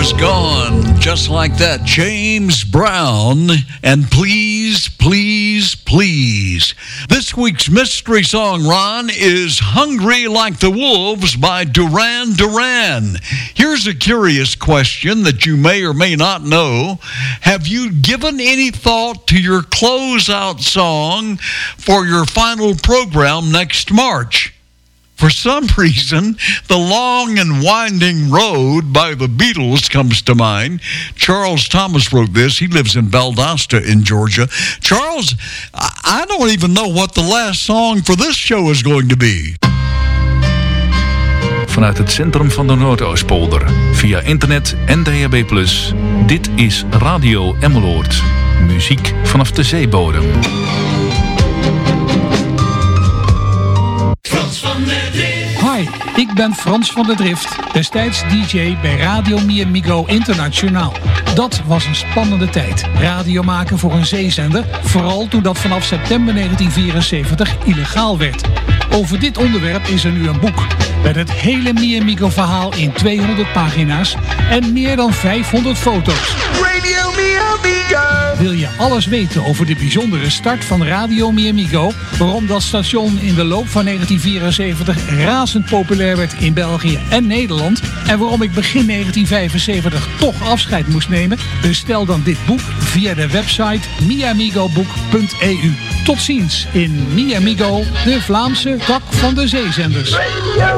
was gone, just like that. James Brown, and Please, Please, Please. This week's mystery song, Ron, is Hungry Like the Wolves by Duran Duran. Here's a curious question that you may or may not know. Have you given any thought to your closeout song for your final program next March? For some reason, The Long and Winding Road by the Beatles comes to mind. Charles Thomas wrote this. He lives in Valdosta in Georgia. Charles, I don't even know what the last song for this show is going to be. Vanuit het centrum van de Noordoostpolder, via internet en DHB+. Dit is Radio Emmeloord. Muziek vanaf de zeebodem. Hi, ik ben Frans van der Drift, destijds DJ bij Radio Mi Amigo Internationaal. Dat was een spannende tijd. Radio maken voor een zeezender, vooral toen dat vanaf september 1974 illegaal werd. Over dit onderwerp is er nu een boek, met het hele Mi Amigo verhaal in 200 pagina's en meer dan 500 foto's. Radio Mi Amigo! Wil je alles weten over de bijzondere start van Radio Mi Amigo, waarom dat station in de loop van 1974 razend populair werd in België en Nederland en waarom ik begin 1975 toch afscheid moest nemen? Bestel dan dit boek via de website miamigoboek.eu. Tot ziens in Mi Amigo, de Vlaamse tak van de zeezenders.